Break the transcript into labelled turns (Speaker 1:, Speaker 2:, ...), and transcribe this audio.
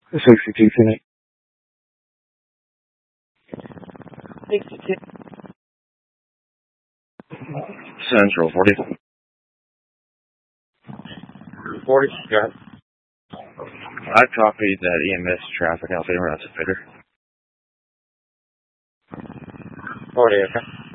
Speaker 1: 62 Phoenix.
Speaker 2: 62.
Speaker 1: Central 40.
Speaker 2: 40, got it.
Speaker 1: I copied that EMS traffic. I'll say we're not to fitter.
Speaker 2: 40, okay.